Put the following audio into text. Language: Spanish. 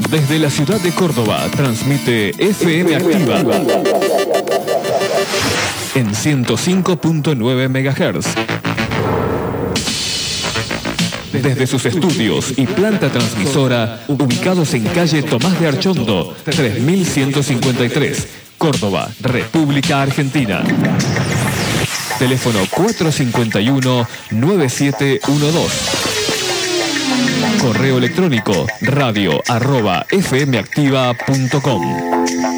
Desde la ciudad de Córdoba transmite FM Activa en 105.9 MHz. Desde sus estudios y planta transmisora ubicados en calle Tomás de Archondo, 3153, Córdoba, República Argentina. Teléfono 451-9712. Correo electrónico radio@fmactiva.com.